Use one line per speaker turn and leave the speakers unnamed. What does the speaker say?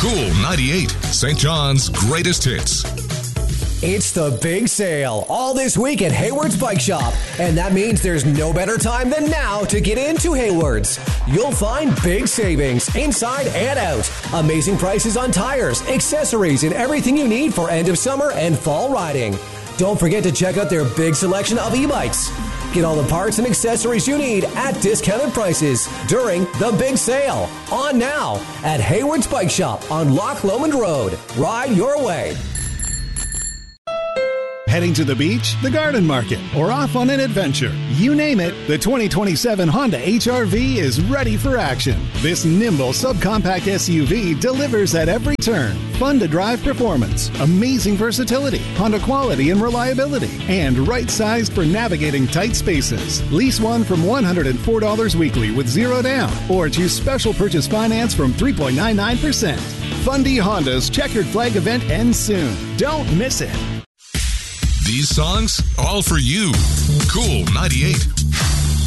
Cool 98, St. John's greatest hits.
It's the big sale all this week at Hayward's Bike Shop, and that means there's no better time than now to get into Hayward's. You'll find big savings inside and out, amazing prices on tires, accessories, and everything you need for end of summer and fall riding. Don't forget to check out their big selection of e-bikes. Get all the parts and accessories you need at discounted prices during the big sale. On now at Hayward's Bike Shop on Loch Lomond Road. Ride your way.
Heading to the beach, the garden market, or off on an adventure. You name it, the 2027 Honda HR-V is ready for action. This nimble subcompact SUV delivers at every turn. Fun-to-drive performance, amazing versatility, Honda quality and reliability, and right-sized for navigating tight spaces. Lease one from $104 weekly with zero down, or choose special purchase finance from 3.99%. Fundy Honda's checkered flag event ends soon. Don't miss it.
These songs, all for you. Cool 98.